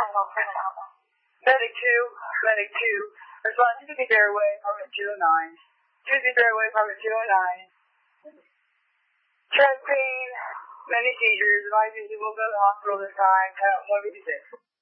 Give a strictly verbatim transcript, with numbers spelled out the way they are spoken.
Medic two, Medic two, respond to the Airway, apartment two oh nine. Tuesday Airway, apartment two oh nine. Chest pain, many seizures, advising people go to the hospital this time, count one fifty-six.